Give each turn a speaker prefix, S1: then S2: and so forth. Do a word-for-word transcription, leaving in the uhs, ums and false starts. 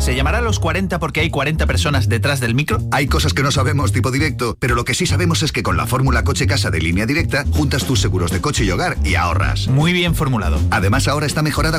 S1: ¿Se llamará Los cuarenta porque hay cuarenta personas detrás del micro?
S2: Hay cosas que no sabemos tipo directo, pero lo que sí sabemos es que con la fórmula coche-casa de Línea Directa juntas tus seguros de coche y hogar y ahorras.
S1: Muy bien formulado.
S2: Además ahora está mejorada